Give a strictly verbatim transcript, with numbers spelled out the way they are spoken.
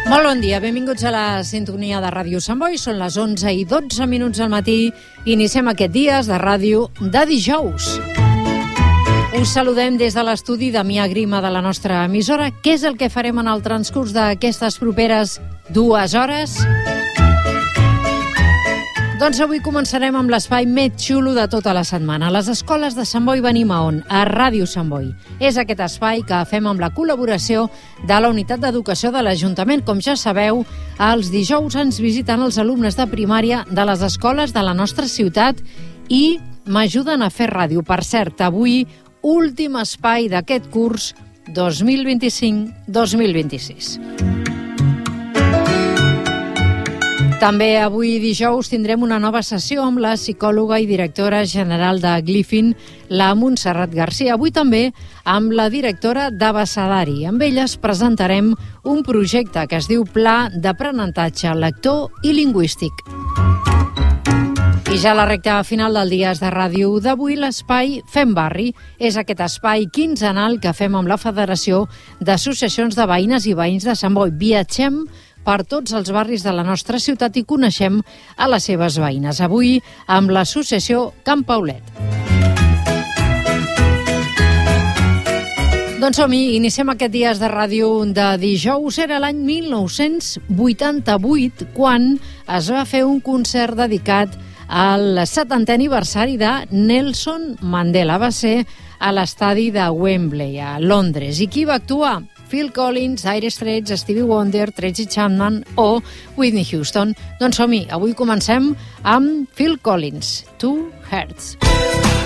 Molt bon dia, benvinguts a la sintonia de Ràdio Sant Boi. Són les onze i dotze minuts del matí. Iniciem aquest Dies de Ràdio de dijous. Us saludem des de l'estudi de Mia Grima de la nostra emissora. Què és el que farem en el transcurs d'aquestes properes dues hores? Doncs avui començarem amb l'espai més xulo de tota la setmana. Les escoles de Sant Boi venim a on? A Ràdio Sant Boi. És aquest espai que fem amb la col·laboració de la Unitat d'Educació de l'Ajuntament. Com ja sabeu, els dijous ens visiten els alumnes de primària de les escoles de la nostra ciutat i m'ajuden a fer ràdio. Per cert, avui, últim espai d'aquest curs dos mil vint-i-cinc dos mil vint-i-sis. També avui dijous tindrem una nova sessió amb la psicòloga i directora general de Glyphine, la Montserrat Garcia. Avui també amb la directora d'Abecedari. Amb elles presentarem un projecte que es diu Pla d'Aprenentatge Lector i Lingüístic. I ja a la recta final del Dies de Ràdio d'avui, l'espai Fem Barri. És aquest espai quinzenal que fem amb la Federació d'Associacions de Veïnes i Veïns de Sant Boi. Viatgem per tots els barris de la nostra ciutat i coneixem a les seves veïnes. Avui amb l'associació Can Paulet. Doncs som-hi, iniciem aquest Dies de Ràdio de dijous. Era l'any mil nou-cents vuitanta-vuit quan es va fer un concert dedicat al setantè aniversari de Nelson Mandela. Va ser a l'estadi de Wembley, a Londres. I qui va actuar? Phil Collins, Dire Straits, Stevie Wonder, Tracy Chapman o Whitney Houston. Doncs som-hi, avui comencem amb Phil Collins, Two Hearts.